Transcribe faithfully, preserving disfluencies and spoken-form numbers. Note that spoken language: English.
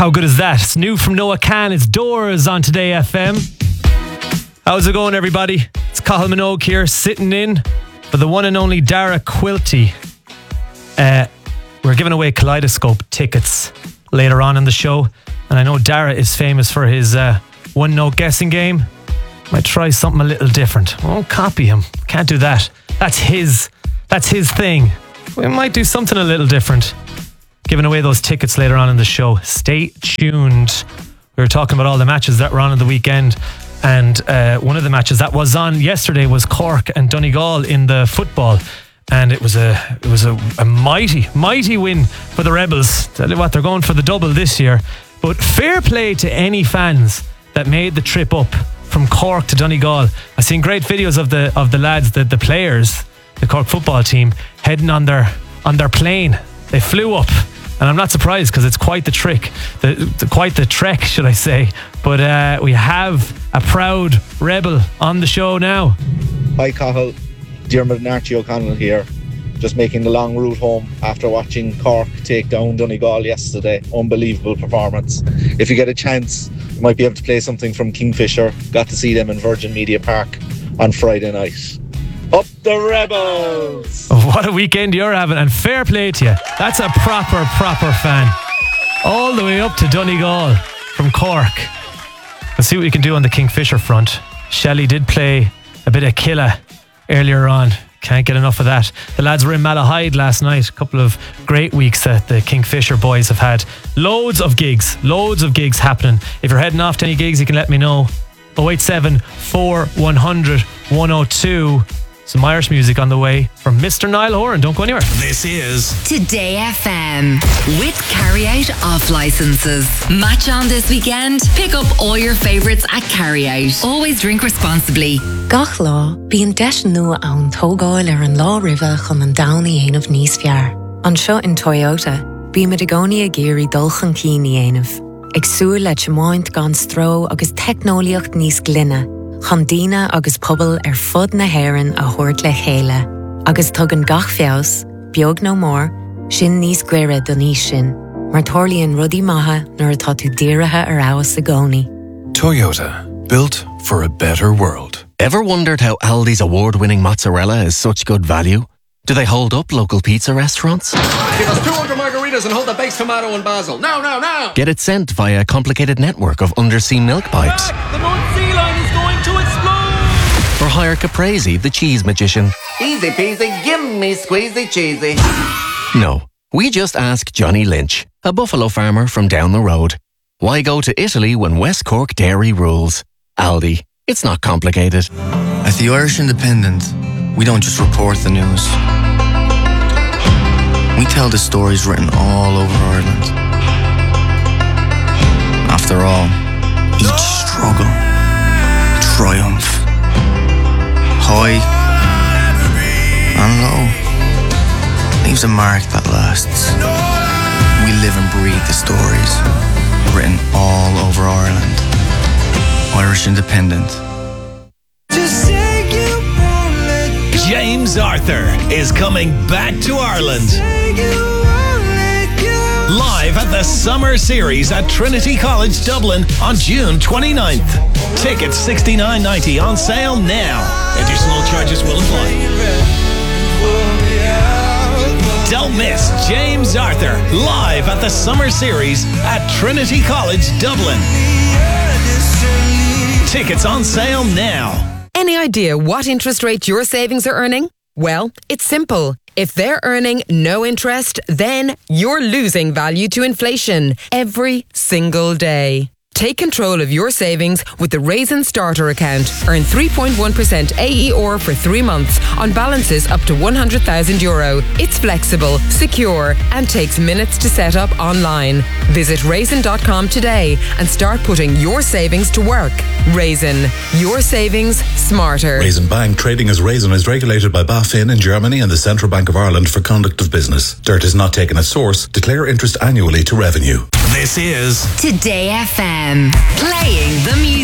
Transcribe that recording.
How good is that? It's new from Noah Khan. It's Doors on Today F M. How's it going, everybody? It's Cathal Minogue here, sitting in for the one and only Dara Quilty. Uh, we're giving away Kaleidoscope tickets later on in the show, and I know Dara is famous for his uh, one-note guessing game. Might try something a little different. I won't copy him. Can't do that. That's his. That's his thing. We might do something a little different. Giving away those tickets later on in the show. Stay tuned. We were talking about all the matches that were on in the weekend, and uh, one of the matches that was on yesterday was Cork and Donegal in the football, and it was a it was a, a mighty mighty win for the Rebels. Tell you what, they're going for the double this year. But fair play to any fans that made the trip up from Cork to Donegal. I've seen great videos of the of the lads, the the players, the Cork football team heading on their on their plane. They flew up. And I'm not surprised, because it's quite the trick, the, the, quite the trek, should I say. But uh, we have a proud Rebel on the show now. Hi Cathal, Diarmuid and Archie O'Connell here. Just making the long route home after watching Cork take down Donegal yesterday. Unbelievable performance. If you get a chance, you might be able to play something from Kingfisher. Got to see them in Virgin Media Park on Friday night. Up the Rebels! What a weekend you're having, and fair play to you. That's a proper, proper fan. All the way up to Donegal from Cork. Let's see what we can do on the Kingfisher front. Shelley did play a bit of killer earlier on. Can't get enough of that. The lads were in Malahide last night. A couple of great weeks that the Kingfisher boys have had. Loads of gigs. Loads of gigs happening. If you're heading off to any gigs, you can let me know. oh eight seven, four one hundred, one oh two. Some Irish music on the way from Mister Niall Horan. Don't go anywhere. This is Today F M with Carryout Off Licenses. Match on this weekend? Pick up all your favourites at Carryout. Always drink responsibly. Gach lá, bíonn deis nua ann tógáil ar an lá riva chun an downy ainmh níos fear. Anseo in Toyota, bí me de gcónaí a géirí dulchan cíní ainmh. Ag súil le temáint gan stró agus technoliacht níos glynne. Chandína agus pobl ar fud na héireann a thuirt le chéile. Agus tugann gach feabhas, beag nó mór, sin níos cuire don níos sin. Mar tórlaíonn rudí maithe nuair atá tú dírithe ar áwas a gcónaí. Toyota, built for a better world. Ever wondered how Aldi's award-winning mozzarella is such good value? Do they hold up local pizza restaurants? Give us two hundred margaritas and hold the baked tomato and basil. Now, now, now! Get it sent via a complicated network of undersea milk pipes. The North Sea line is going to explode! Or hire Caprese, the cheese magician. Easy peasy, give me squeezy cheesy. No, we just ask Johnny Lynch, a buffalo farmer from down the road. Why go to Italy when West Cork dairy rules? Aldi, it's not complicated. At the Irish Independent, we don't just report the news. We tell the stories written all over Ireland. After all, each struggle, triumph, high and low, leaves a mark that lasts. We live and breathe the stories written all over Ireland. Irish Independent. James Arthur is coming back to Ireland. Live at the Summer Series at Trinity College Dublin on June twenty-ninth. Tickets sixty-nine ninety on sale now. Additional charges will apply. Don't miss James Arthur live at the Summer Series at Trinity College Dublin. Tickets on sale now. Any idea what interest rate your savings are earning? Well, it's simple. If they're earning no interest, then you're losing value to inflation every single day. Take control of your savings with the Raisin Starter account. Earn three point one percent A E R for three months on balances up to one hundred thousand euro. It's flexible, secure, and takes minutes to set up online. Visit raisin dot com today and start putting your savings to work. Raisin, your savings smarter. Raisin Bank, trading as Raisin, is regulated by BaFin in Germany and the Central Bank of Ireland for conduct of business. Dirt is not taken at source. Declare interest annually to revenue. This is Today F M, playing the music.